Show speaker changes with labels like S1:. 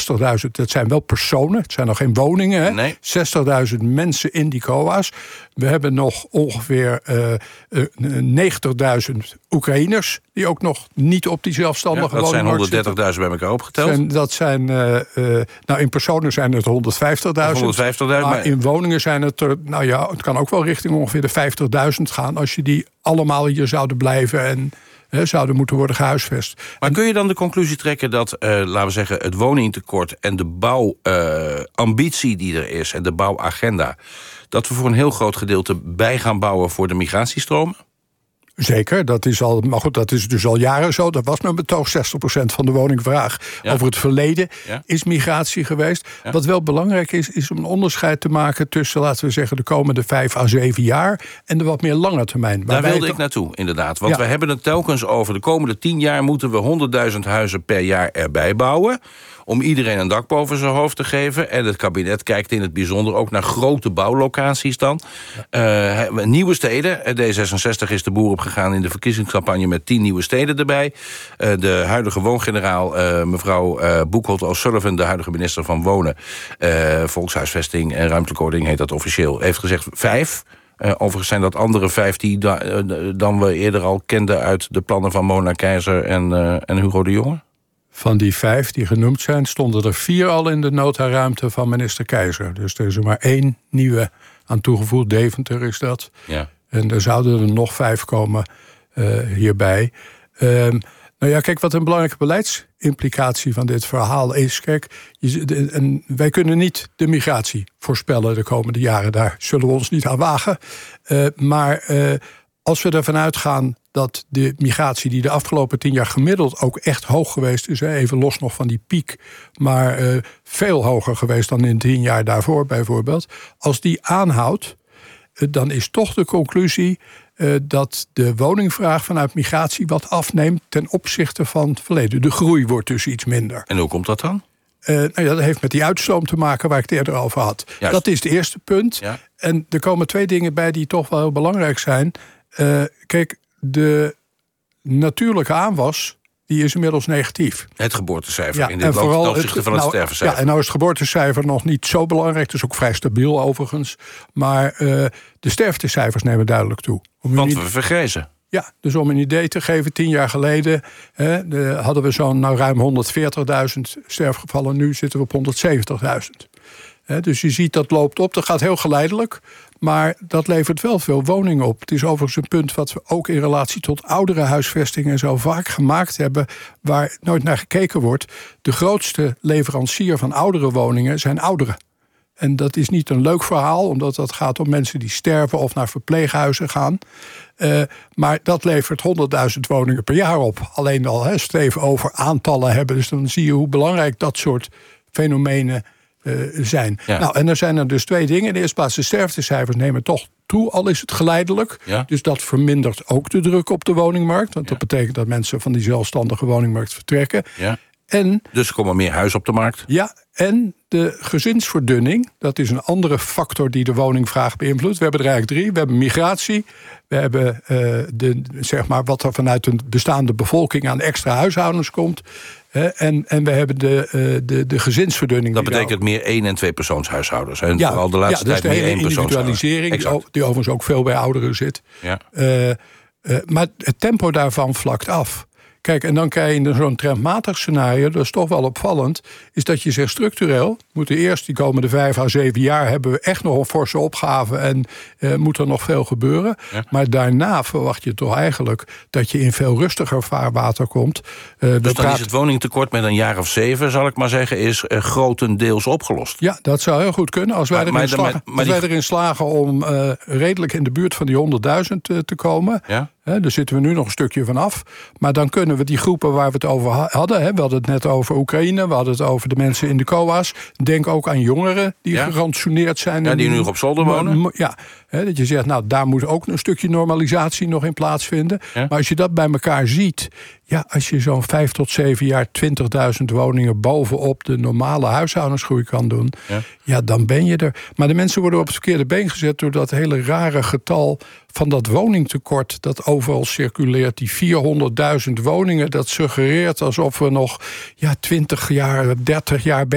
S1: 60.000, dat zijn wel personen, het zijn nog geen woningen. Hè?
S2: Nee.
S1: 60.000 mensen in die COA's. We hebben nog ongeveer 90.000 Oekraïners die ook nog niet op die zelfstandige woningmarkt zitten.
S2: Dat zijn 130.000 bij elkaar opgeteld.
S1: In personen zijn het 150.000. Maar in woningen zijn het er, het kan ook wel richting ongeveer de 50.000 gaan als je die allemaal hier zouden blijven en zouden moeten worden gehuisvest.
S2: Maar kun je dan de conclusie trekken dat, laten we zeggen, het woningtekort en de bouwambitie die er is en de bouwagenda, dat we voor een heel groot gedeelte bij gaan bouwen voor de migratiestromen?
S1: Zeker, dat is dus al jaren zo. Dat was mijn betoog, 60% van de woningvraag over het verleden is migratie geweest. Ja. Wat wel belangrijk is om een onderscheid te maken tussen, laten we zeggen, de komende 5 à 7 jaar en de wat meer lange termijn.
S2: Daar wilde ik naartoe, inderdaad. Want we hebben het telkens over de komende 10 jaar moeten we 100.000 huizen per jaar erbij bouwen, om iedereen een dak boven zijn hoofd te geven. En het kabinet kijkt in het bijzonder ook naar grote bouwlocaties dan. Nieuwe steden. D66 is de boer opgegaan in de verkiezingscampagne met 10 nieuwe steden erbij. De huidige woongeneraal, mevrouw Boekholt O'Sullivan, de huidige minister van Wonen, Volkshuisvesting en Ruimtelijke Ordening heet dat officieel, heeft gezegd 5. Overigens zijn dat andere 5 die dan we eerder al kenden uit de plannen van Mona Keizer en Hugo de Jonge.
S1: Van die 5 die genoemd zijn, stonden er 4 al in de nota-ruimte van minister Keizer. Dus er is er maar 1 nieuwe aan toegevoegd. Deventer is dat. Ja. En er zouden er nog 5 komen hierbij. Kijk, wat een belangrijke beleidsimplicatie van dit verhaal is. Kijk, wij kunnen niet de migratie voorspellen de komende jaren. Daar zullen we ons niet aan wagen. Maar als we ervan uitgaan dat de migratie die de afgelopen 10 jaar gemiddeld ook echt hoog geweest is, even los nog van die piek, maar veel hoger geweest dan in 10 jaar daarvoor bijvoorbeeld. Als die aanhoudt, dan is toch de conclusie dat de woningvraag vanuit migratie wat afneemt ten opzichte van het verleden. De groei wordt dus iets minder.
S2: En hoe komt dat dan?
S1: Dat heeft met die uitstroom te maken waar ik het eerder over had. Juist. Dat is het eerste punt. Ja. En er komen 2 dingen bij die toch wel heel belangrijk zijn. Kijk, de natuurlijke aanwas, die is inmiddels negatief.
S2: Het geboortecijfer in dit land ten opzichte van het stervencijfer.
S1: Ja, en nou is het geboortecijfer nog niet zo belangrijk. Het is ook vrij stabiel overigens. Maar de sterftecijfers nemen duidelijk toe.
S2: Want we vergrijzen.
S1: Ja, dus om een idee te geven, 10 jaar geleden hadden we zo'n ruim 140.000 sterfgevallen. Nu zitten we op 170.000. Dus je ziet dat loopt op. Dat gaat heel geleidelijk. Maar dat levert wel veel woningen op. Het is overigens een punt wat we ook in relatie tot oudere huisvestingen zo vaak gemaakt hebben, waar nooit naar gekeken wordt. De grootste leverancier van oudere woningen zijn ouderen. En dat is niet een leuk verhaal, omdat dat gaat om mensen die sterven of naar verpleeghuizen gaan. Maar dat levert 100.000 woningen per jaar op. Alleen al als we het even over aantallen hebben. Dus dan zie je hoe belangrijk dat soort fenomenen zijn. Ja. Nou, en er zijn er dus 2 dingen. In de eerste plaats, de sterftecijfers nemen toch toe, al is het geleidelijk. Ja. Dus dat vermindert ook de druk op de woningmarkt. Want dat betekent dat mensen van die zelfstandige woningmarkt vertrekken. Ja.
S2: Dus er komen meer huizen op de markt.
S1: Ja, en de gezinsverdunning, dat is een andere factor die de woningvraag beïnvloedt. We hebben er eigenlijk 3. We hebben migratie. We hebben wat er vanuit een bestaande bevolking aan extra huishoudens komt. En we hebben de gezinsverdunning.
S2: Dat betekent meer 1- en 2-persoonshuishoudens. En vooral de laatste tijd meer 1-persoonshuishoudens.
S1: Individualisering, die overigens ook veel bij ouderen zit. Ja. Maar het tempo daarvan vlakt af. Kijk, en dan krijg je zo'n trendmatig scenario, dat is toch wel opvallend, is dat je zegt structureel, moeten eerst die komende 5 à 7 jaar hebben we echt nog een forse opgave en moet er nog veel gebeuren. Ja. Maar daarna verwacht je toch eigenlijk dat je in veel rustiger vaarwater komt.
S2: Dus dan is het woningtekort met een jaar of 7, zal ik maar zeggen, is grotendeels opgelost.
S1: Ja, dat zou heel goed kunnen. Als wij erin slagen om redelijk in de buurt van die 100.000 te komen. Ja? Daar zitten we nu nog een stukje van af. Maar dan kunnen we die groepen waar we het over hadden. We hadden het net over Oekraïne. We hadden het over de mensen in de COA's. Denk ook aan jongeren die gerantsoeneerd zijn.
S2: Ja, die nu nog op zolder wonen.
S1: Ja, dat je zegt, nou, daar moet ook een stukje normalisatie nog in plaatsvinden. Ja. Maar als je dat bij elkaar ziet, ja, als je zo'n 5 tot 7 jaar 20.000 woningen bovenop de normale huishoudensgroei kan doen, ja, dan ben je er. Maar de mensen worden op het verkeerde been gezet door dat hele rare getal van dat woningtekort dat overal circuleert. Die 400.000 woningen, dat suggereert alsof we nog 20 jaar, 30 jaar